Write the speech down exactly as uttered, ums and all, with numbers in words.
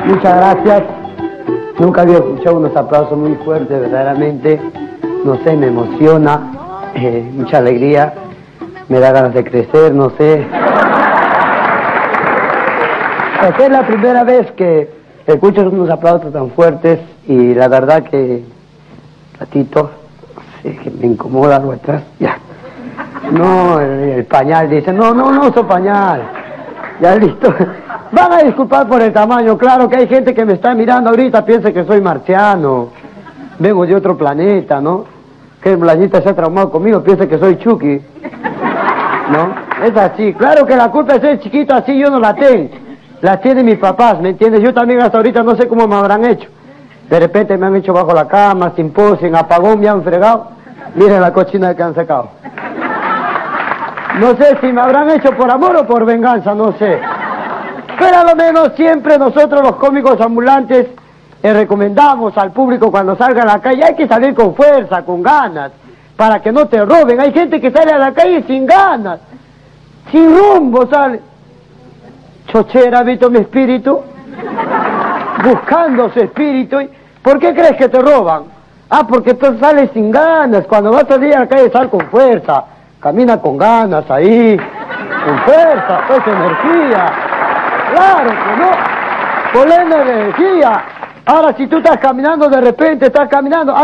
Muchas gracias. Nunca había escuchado unos aplausos muy fuertes, verdaderamente. No sé, me emociona, eh, mucha alegría, me da ganas de crecer, no sé. Esta es la primera vez que escucho unos aplausos tan fuertes y la verdad que, ratito, no sé, que me incomoda algo atrás, ya. No, el, el pañal dice, no, no, no uso pañal. Ya listo. Van a disculpar por el tamaño, claro que hay gente que me está mirando ahorita, piensa que soy marciano, vengo de otro planeta, ¿no? Que el planeta se ha traumado conmigo, piensa que soy Chucky, ¿no? Es así, claro que la culpa de ser chiquito así yo no la tengo, la tienen mis papás, ¿me entiendes? Yo también hasta ahorita no sé cómo me habrán hecho, de repente me han hecho bajo la cama, sin pose, sin apagón, me han fregado, miren la cochina que han sacado. No sé si me habrán hecho por amor o por venganza, no sé. Pero a lo menos siempre nosotros los cómicos ambulantes eh, recomendamos al público cuando salga a la calle, hay que salir con fuerza, con ganas, para que no te roben. Hay gente que sale a la calle sin ganas, sin rumbo sale. Chochera, ¿visto mi espíritu? Buscando su espíritu. ¿Por qué crees que te roban? Ah, porque tú sales sin ganas. Cuando vas a salir a la calle sal con fuerza, camina con ganas ahí, con fuerza, pues energía. Claro que no, con la energía. Ahora si tú estás caminando de repente, estás caminando...